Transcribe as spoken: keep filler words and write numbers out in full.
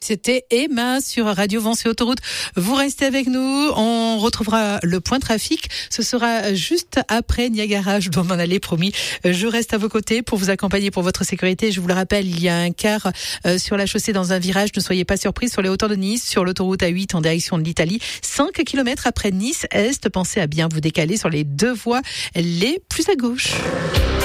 C'était Emma sur Radio Vence et Autoroute. Vous restez avec nous. On retrouvera le point trafic. Ce sera juste après Niagara. Je dois m'en aller, promis. Je reste à vos côtés pour vous accompagner pour votre sécurité. Je vous le rappelle, il y a un car sur la chaussée dans un virage. Ne soyez pas surpris sur les hauteurs de Nice, sur l'autoroute A huit en direction de l'Italie. cinq kilomètres après Nice Est. Pensez à bien vous décaler sur les deux voies les plus à gauche.